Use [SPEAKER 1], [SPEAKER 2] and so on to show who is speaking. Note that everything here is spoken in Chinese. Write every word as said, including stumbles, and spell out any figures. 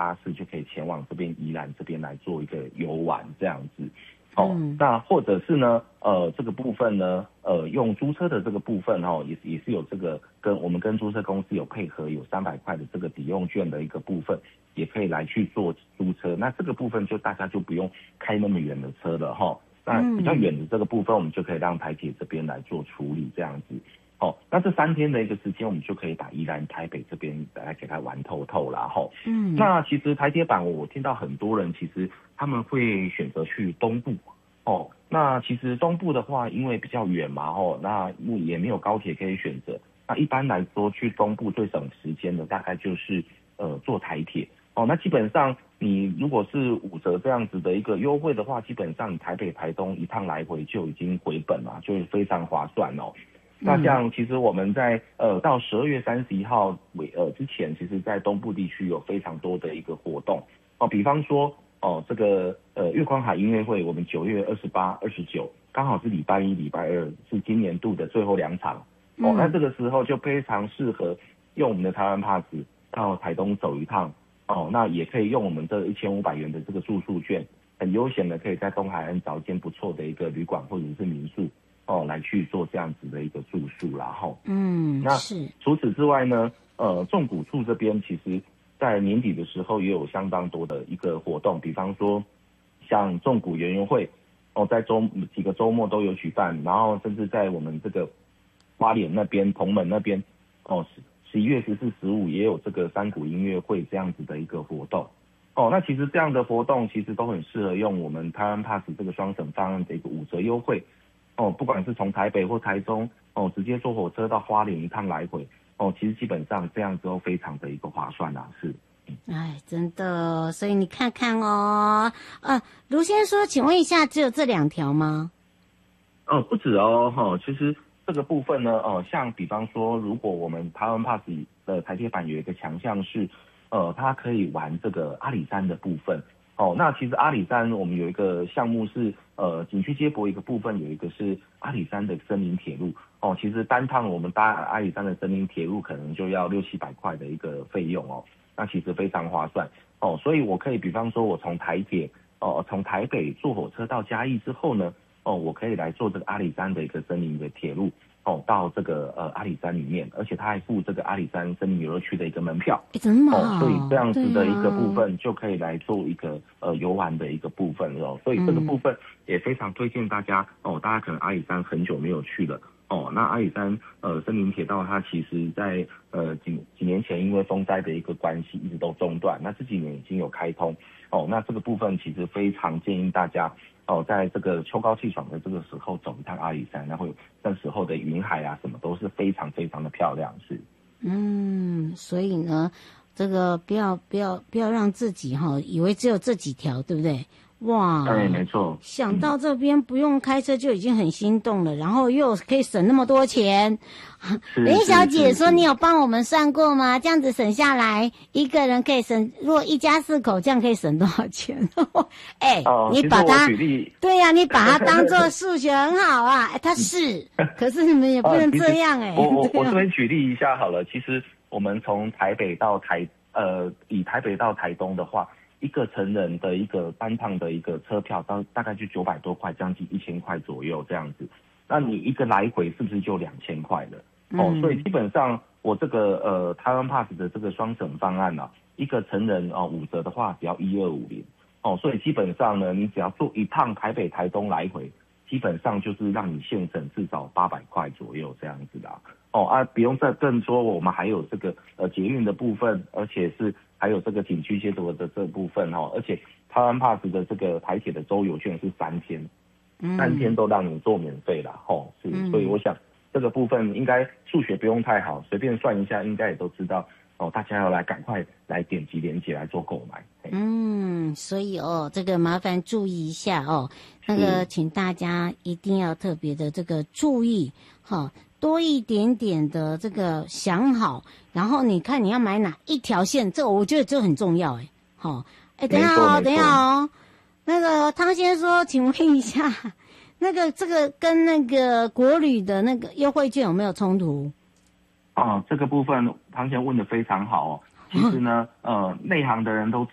[SPEAKER 1] 巴士就可以前往这边宜兰这边来做一个游玩这样子。哦，嗯、那或者是呢，呃，这个部分呢，呃，用租车的这个部分哦，也也是有这个跟我们跟租车公司有配合，有三百块的这个抵用券的一个部分，也可以来去做租车。那这个部分就大家就不用开那么远的车了哈、哦。那比较远的这个部分，我们就可以让台铁这边来做处理这样子。哦，那这三天的一个时间，我们就可以把宜兰、台北这边来给它玩透透啦哈。嗯，那其实台铁版我听到很多人其实他们会选择去东部哦。那其实东部的话，因为比较远嘛哦，那也没有高铁可以选择。那一般来说，去东部最省时间的大概就是呃坐台铁哦。那基本上你如果是五折这样子的一个优惠的话，基本上你台北、台东一趟来回就已经回本了，就是非常划算哦。那像其实我们在呃到十二月三十一号尾呃之前，其实在东部地区有非常多的一个活动哦，比方说哦这个呃月光海音乐会，我们九月二十八、二十九刚好是礼拜一、礼拜二是今年度的最后两场哦，嗯、那这个时候就非常适合用我们的台湾 Pass 到台东走一趟哦，那也可以用我们这一千五百元的这个住宿券，很悠闲的可以在东海岸找一间不错的一个旅馆或者是民宿。哦，来去做这样子的一个住宿啦，吼。嗯，那是除此之外呢，呃，纵谷处这边其实在年底的时候也有相当多的一个活动，比方说像纵谷园游会，哦，在周几个周末都有举办，然后甚至在我们这个花莲那边、澎门那边，哦，十一月十四、十五也有这个山谷音乐会这样子的一个活动。哦，那其实这样的活动其实都很适合用我们台湾 Pass 这个双省方案的一个五折优惠。哦，不管是从台北或台中，哦，直接坐火车到花莲一趟来回，哦，其实基本上这样之后非常的一个划算啊，是。
[SPEAKER 2] 哎，真的，所以你看看哦，呃，卢先生说，请问一下，只有这两条吗？
[SPEAKER 1] 哦，不止哦，哈、哦，其实这个部分呢，呃，像比方说，如果我们台湾 Pass 的台铁版有一个强项是，呃，它可以玩这个阿里山的部分。哦，那其实阿里山我们有一个项目是，呃，景区接驳一个部分有一个是阿里山的森林铁路。哦，其实单趟我们搭阿里山的森林铁路可能就要六七百块的一个费用哦，那其实非常划算哦。所以我可以比方说我从台铁，哦，从台北坐火车到嘉义之后呢，哦，我可以来坐这个阿里山的一个森林的铁路。哦，到这个呃阿里山里面，而且他还附这个阿里山森林游乐区的一个门票，
[SPEAKER 2] 真好、
[SPEAKER 1] 哦，所以这样子的一个部分就可以来做一个、啊、呃游玩的一个部分哦，所以这个部分也非常推荐大家哦，大家可能阿里山很久没有去了哦，那阿里山呃森林铁道它其实在呃几几年前因为风灾的一个关系一直都中断，那这几年已经有开通哦，那这个部分其实非常建议大家。哦，在这个秋高气爽的这个时候走一趟阿里山，然后那时候的云海啊什么都是非常非常的漂亮，是。
[SPEAKER 2] 嗯，所以呢，这个不要不要不要让自己哈、哦、以为只有这几条，对不对？哇，
[SPEAKER 1] 对，没错。
[SPEAKER 2] 想到这边不用开车就已经很心动了，嗯、然后又可以省那么多钱。林小姐说：“你有帮我们算过吗？这样子省下来，一个人可以省，如果一家四口，这样可以省多少钱？”哎、欸
[SPEAKER 1] 哦，
[SPEAKER 2] 你把它，对呀、啊，你把它当做数学很好啊。哎，它是，可是你们也不能这样哎、欸。
[SPEAKER 1] 我我我这边举例一下好了，其实我们从台北到台呃，以台北到台东的话。一个成人的一个单趟的一个车票，大大概就九百多块，将近一千块左右这样子。那你一个来回是不是就两千块了？嗯、哦，所以基本上我这个呃台湾 Pass 的这个双省方案啊，一个成人哦五折的话只要一二五零哦，所以基本上呢，你只要坐一趟台北台东来回，基本上就是让你现省至少八百块左右这样子的、啊。哦啊，不用再更说，我们还有这个呃捷运的部分，而且是。还有这个景区接驳的这部分哦，而且台湾 Pass 的这个台铁的周游券是三天，嗯、三天都让你做免费啦，吼、哦，是，嗯、所以我想这个部分应该数学不用太好，随便算一下，应该也都知道哦，大家要来赶快来点击连结来做购买。
[SPEAKER 2] 嗯，所以哦，这个麻烦注意一下哦，那个请大家一定要特别的这个注意哈。哦多一点点的这个想好，然后你看你要买哪一条线，这我觉得这很重要哎。好，哎，等一下哦，等一下哦。那个汤先生说，请问一下，那个这个跟那个国旅的那个优惠券有没有冲突？
[SPEAKER 1] 哦，这个部分汤先生问的非常好哦。其实呢，呃，内行的人都